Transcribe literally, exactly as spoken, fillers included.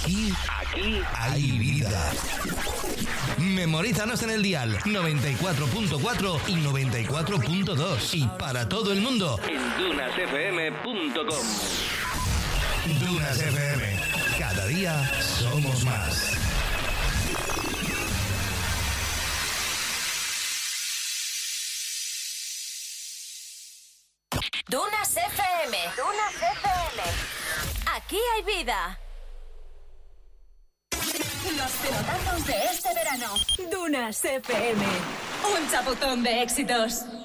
Aquí, aquí hay vida. Memorízanos en el dial noventa y cuatro punto cuatro y noventa y cuatro punto dos. Y para todo el mundo en dunas f m punto com. Dunas F M. Cada día somos más. Dunas F M. Dunas F M. Aquí hay vida. Los pelotazos de este verano. Dunas F M. Un chapuzón de éxitos.